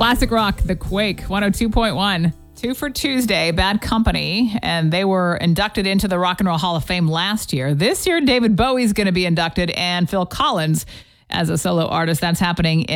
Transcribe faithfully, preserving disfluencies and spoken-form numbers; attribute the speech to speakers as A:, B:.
A: Classic rock, The Quake, one oh two point one. Two for Tuesday, Bad Company, and they were inducted into the Rock and Roll Hall of Fame last year. This year, David Bowie's going to be inducted, and Phil Collins as a solo artist. That's happening in